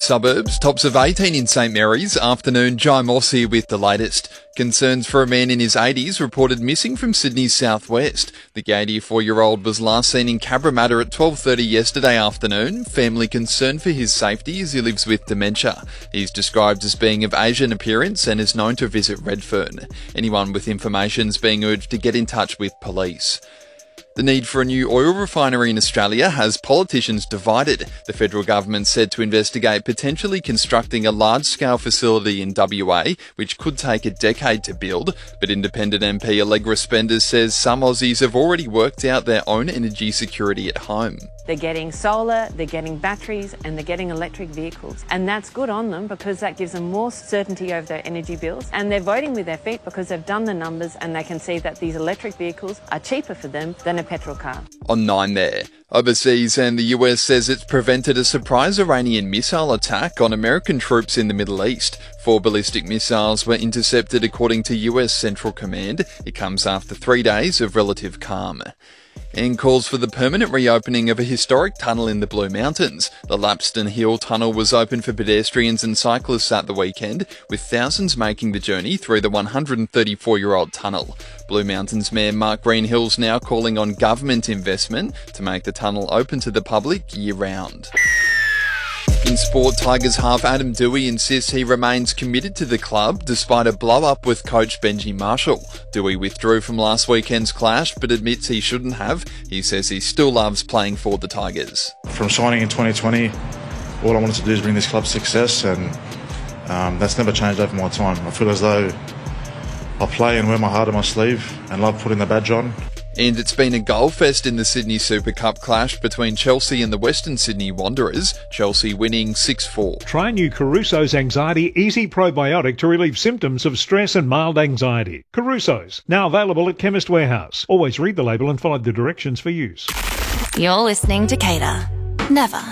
suburbs, tops of 18 in St Mary's. Afternoon, Jai Moss here with the latest. Concerns for a man in his 80s reported missing from Sydney's southwest. The 84-year-old was last seen in Cabramatta at 12:30 yesterday afternoon. Family concerned for his safety as he lives with dementia. He's described as being of Asian appearance and is known to visit Redfern. Anyone with information is being urged to get in touch with police. The need for a new oil refinery in Australia has politicians divided. The federal government said to investigate potentially constructing a large-scale facility in WA, which could take a decade to build. But independent MP Allegra Spenders says some Aussies have already worked out their own energy security at home. They're getting solar, they're getting batteries, and they're getting electric vehicles. And that's good on them because that gives them more certainty over their energy bills. And they're voting with their feet because they've done the numbers and they can see that these electric vehicles are cheaper for them than a petrol car. On 9 there. Overseas, and the US says it's prevented a surprise Iranian missile attack on American troops in the Middle East. 4 ballistic missiles were intercepted according to US Central Command. It comes after 3 days of relative calm. And calls for the permanent reopening of a historic tunnel in the Blue Mountains. The Lapston Hill Tunnel was open for pedestrians and cyclists at the weekend, with thousands making the journey through the 134-year-old tunnel. Blue Mountains Mayor Mark Greenhill's now calling on government investment to make the tunnel open to the public year-round. In sport, Tigers half Adam Doueihi insists he remains committed to the club despite a blow-up with coach Benji Marshall. Doueihi withdrew from last weekend's clash but admits he shouldn't have. He says he still loves playing for the Tigers. From signing in 2020, all I wanted to do is bring this club success, and that's never changed over my time. I feel as though I play and wear my heart on my sleeve and love putting the badge on. And it's been a goal fest in the Sydney Super Cup clash between Chelsea and the Western Sydney Wanderers, Chelsea winning 6-4. Try new Caruso's Anxiety Easy Probiotic to relieve symptoms of stress and mild anxiety. Caruso's, now available at Chemist Warehouse. Always read the label and follow the directions for use. You're listening to Cater. Never.